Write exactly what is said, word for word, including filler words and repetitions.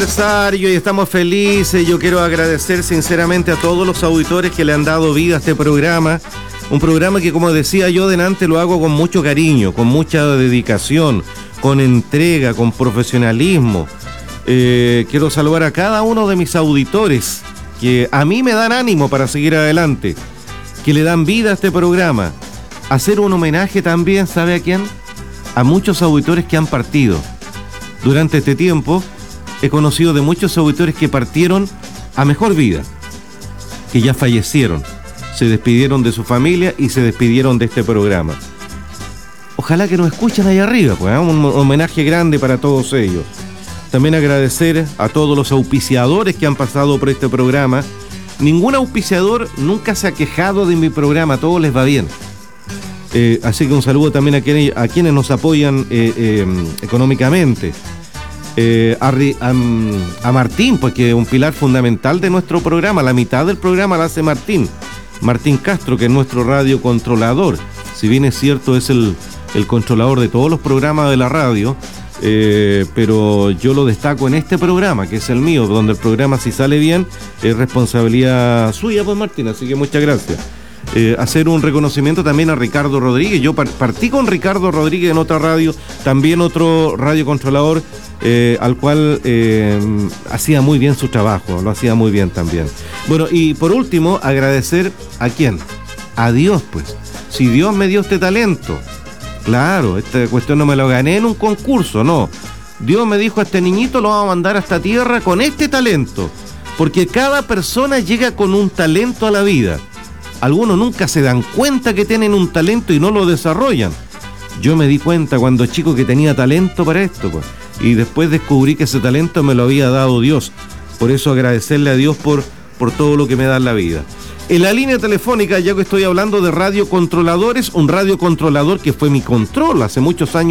Aniversario y estamos felices. Yo quiero agradecer sinceramente a todos los auditores que le han dado vida a este programa. Un programa que, como decía yo delante, lo hago con mucho cariño, con mucha dedicación, con entrega, con profesionalismo. Eh, quiero saludar a cada uno de mis auditores que a mí me dan ánimo para seguir adelante, que le dan vida a este programa. Hacer un homenaje también, ¿sabe a quién? A muchos auditores que han partido. Durante este tiempo he conocido de muchos auditores que partieron a mejor vida, que ya fallecieron, se despidieron de su familia y se despidieron de este programa. Ojalá que nos escuchen ahí arriba, pues, ¿eh? Un homenaje grande para todos ellos. También agradecer a todos los auspiciadores que han pasado por este programa. Ningún auspiciador nunca se ha quejado de mi programa, a todos les va bien. Eh, así que un saludo también a quienes, a quienes nos apoyan eh, eh, económicamente. Eh, a, a, a Martín, pues, que es un pilar fundamental de nuestro programa. La mitad del programa la hace Martín. Martín Castro, que es nuestro radiocontrolador. Si bien es cierto, es el, el controlador de todos los programas de la radio, eh, pero yo lo destaco en este programa, que es el mío, donde el programa, si sale bien, es responsabilidad suya, pues, Martín. Así que muchas gracias. Eh, hacer un reconocimiento también a Ricardo Rodríguez. Yo par- partí con Ricardo Rodríguez en otra radio, también otro radiocontrolador, eh, al cual eh, hacía muy bien su trabajo, lo hacía muy bien también. Bueno, y por último, agradecer a quién, a Dios, pues. Si Dios me dio este talento, claro, esta cuestión no me lo gané en un concurso, no. Dios me dijo: a este niñito lo vamos a mandar a esta tierra con este talento, porque cada persona llega con un talento a la vida. Algunos nunca se dan cuenta que tienen un talento y no lo desarrollan. Yo me di cuenta cuando chico que tenía talento para esto, pues, y después descubrí que ese talento me lo había dado Dios. Por eso agradecerle a Dios por, por todo lo que me da en la vida. En la línea telefónica, ya que estoy hablando de radiocontroladores, un radiocontrolador que fue mi control hace muchos años